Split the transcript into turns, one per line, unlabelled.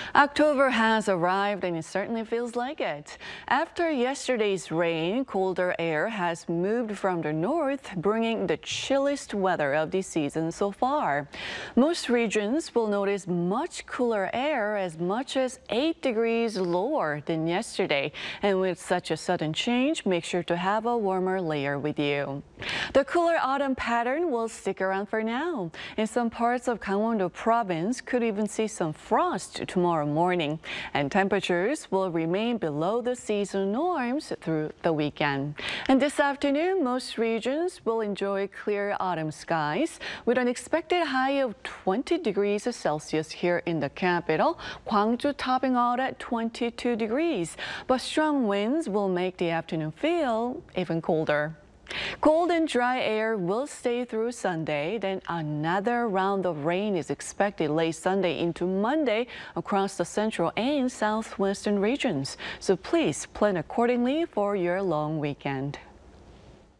October has arrived and it certainly feels like it. After yesterday's rain, colder air has moved from the north, bringing the chilliest weather of the season so far. Most regions will notice much cooler air, as much as 8 degrees lower than yesterday. And with such a sudden change, make sure to have a warmer layer with you. The cooler autumn pattern will stick around for now. In some parts of Gangwon-do province, could even see some frost tomorrow morning, and temperatures will remain below the season norms through the weekend. And this afternoon, most regions will enjoy clear autumn skies with an expected high of 20 degrees Celsius here in the capital, Gwangju topping out at 22 degrees. But strong winds will make the afternoon feel even colder. Cold and dry air will stay through Sunday, then another round of rain is expected late Sunday into Monday across the central and southwestern regions. So please plan accordingly for your long weekend.